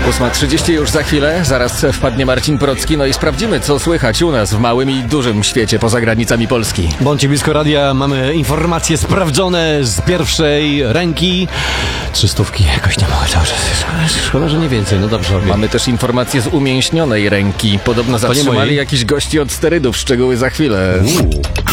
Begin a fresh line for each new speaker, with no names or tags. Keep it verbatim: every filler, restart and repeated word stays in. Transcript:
ósma trzydzieści już za chwilę, zaraz wpadnie Marcin Procki, no i sprawdzimy, co słychać u nas w małym i dużym świecie poza granicami Polski.
Bądźcie blisko radia, mamy informacje sprawdzone z pierwszej ręki. Trzystówki jakoś nie mało, cały czas. Szkoda, że nie więcej, no dobrze. Okay.
Mamy też informacje z umięśnionej ręki. Podobno zatrzymali jakichś gości od sterydów, szczegóły za chwilę.
Uuu.